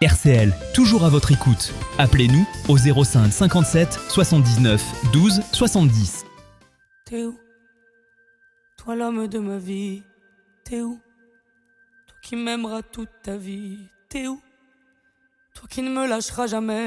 RCL, toujours à votre écoute. Appelez-nous au 05 57 79 12 70. T'es où? Toi l'homme de ma vie, t'es où? Toi qui m'aimeras toute ta vie, t'es où? Toi qui ne me lâcheras jamais.